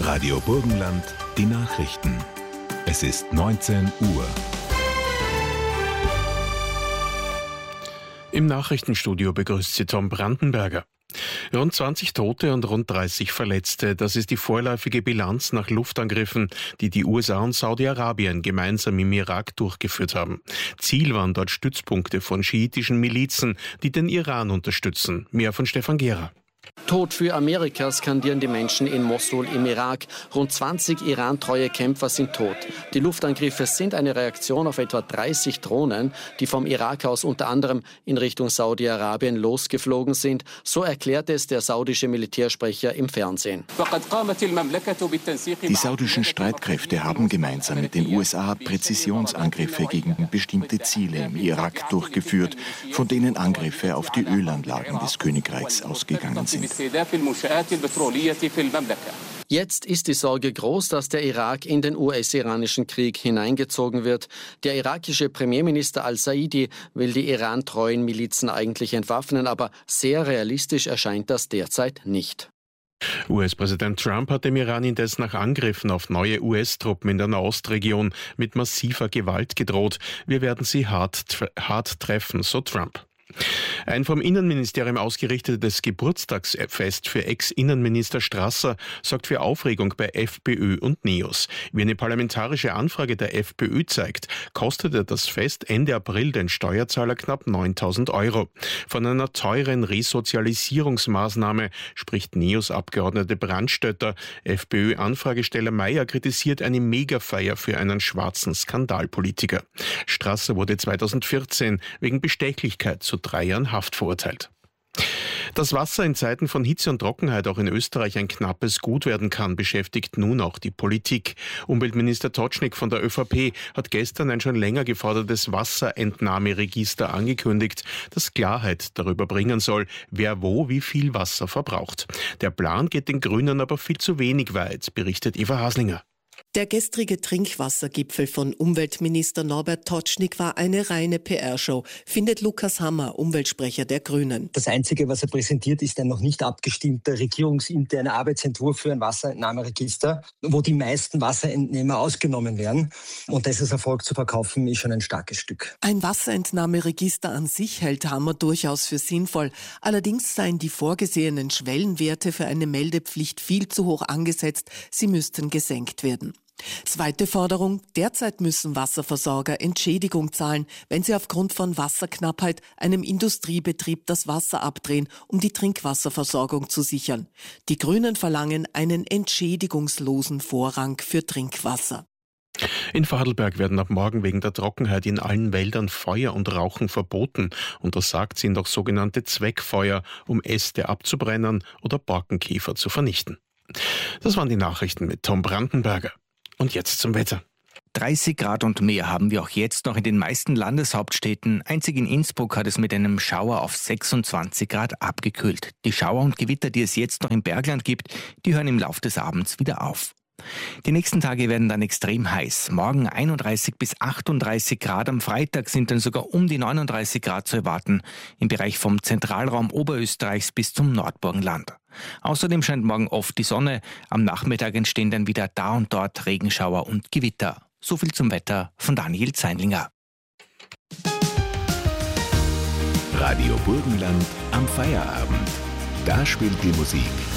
Radio Burgenland, die Nachrichten. Es ist 19 Uhr. Im Nachrichtenstudio begrüßt Sie Tom Brandenberger. Rund 20 Tote und rund 30 Verletzte. Das ist die vorläufige Bilanz nach Luftangriffen, die die USA und Saudi-Arabien gemeinsam im Irak durchgeführt haben. Ziel waren dort Stützpunkte von schiitischen Milizen, die den Iran unterstützen. Mehr von Stefan Gera. Tod für Amerika skandieren die Menschen in Mosul im Irak. Rund 20 Iran-treue Kämpfer sind tot. Die Luftangriffe sind eine Reaktion auf etwa 30 Drohnen, die vom Irak aus unter anderem in Richtung Saudi-Arabien losgeflogen sind. So erklärte es der saudische Militärsprecher im Fernsehen. Die saudischen Streitkräfte haben gemeinsam mit den USA Präzisionsangriffe gegen bestimmte Ziele im Irak durchgeführt, von denen Angriffe auf die Ölanlagen des Königreichs ausgegangen sind. Jetzt ist die Sorge groß, dass der Irak in den US-iranischen Krieg hineingezogen wird. Der irakische Premierminister al-Saidi will die Iran-treuen Milizen eigentlich entwaffnen, aber sehr realistisch erscheint das derzeit nicht. US-Präsident Trump hat dem Iran indes nach Angriffen auf neue US-Truppen in der Nahostregion mit massiver Gewalt gedroht. Wir werden sie hart treffen, so Trump. Ein vom Innenministerium ausgerichtetes Geburtstagsfest für Ex-Innenminister Strasser sorgt für Aufregung bei FPÖ und NEOS. Wie eine parlamentarische Anfrage der FPÖ zeigt, kostete das Fest Ende April den Steuerzahler knapp 9.000 €. Von einer teuren Resozialisierungsmaßnahme spricht NEOS-Abgeordnete Brandstötter. FPÖ-Anfragesteller Mayer kritisiert eine Megafeier für einen schwarzen Skandalpolitiker. Strasser wurde 2014 wegen Bestechlichkeit zu 3 Jahren Haft verurteilt. Dass Wasser in Zeiten von Hitze und Trockenheit auch in Österreich ein knappes Gut werden kann, beschäftigt nun auch die Politik. Umweltminister Tocznik von der ÖVP hat gestern ein schon länger gefordertes Wasserentnahmeregister angekündigt, das Klarheit darüber bringen soll, wer wo wie viel Wasser verbraucht. Der Plan geht den Grünen aber viel zu wenig weit, berichtet Eva Haslinger. Der gestrige Trinkwassergipfel von Umweltminister Norbert Tocznik war eine reine PR-Show, findet Lukas Hammer, Umweltsprecher der Grünen. Das Einzige, was er präsentiert, ist ein noch nicht abgestimmter regierungsinterner Arbeitsentwurf für ein Wasserentnahmeregister, wo die meisten Wasserentnehmer ausgenommen werden. Und das als Erfolg zu verkaufen, ist schon ein starkes Stück. Ein Wasserentnahmeregister an sich hält Hammer durchaus für sinnvoll. Allerdings seien die vorgesehenen Schwellenwerte für eine Meldepflicht viel zu hoch angesetzt. Sie müssten gesenkt werden. Zweite Forderung: Derzeit müssen Wasserversorger Entschädigung zahlen, wenn sie aufgrund von Wasserknappheit einem Industriebetrieb das Wasser abdrehen, um die Trinkwasserversorgung zu sichern. Die Grünen verlangen einen entschädigungslosen Vorrang für Trinkwasser. In Vorarlberg werden ab morgen wegen der Trockenheit in allen Wäldern Feuer und Rauchen verboten. Untersagt sind auch sogenannte Zweckfeuer, um Äste abzubrennen oder Borkenkäfer zu vernichten. Das waren die Nachrichten mit Tom Brandenberger. Und jetzt zum Wetter. 30 Grad und mehr haben wir auch jetzt noch in den meisten Landeshauptstädten. Einzig in Innsbruck hat es mit einem Schauer auf 26 Grad abgekühlt. Die Schauer und Gewitter, die es jetzt noch im Bergland gibt, die hören im Laufe des Abends wieder auf. Die nächsten Tage werden dann extrem heiß. Morgen 31 bis 38 Grad, am Freitag sind dann sogar um die 39 Grad zu erwarten, im Bereich vom Zentralraum Oberösterreichs bis zum Nordburgenland. Außerdem scheint morgen oft die Sonne, am Nachmittag entstehen dann wieder da und dort Regenschauer und Gewitter. So viel zum Wetter von Daniel Zeinlinger. Radio Burgenland am Feierabend. Da spielt die Musik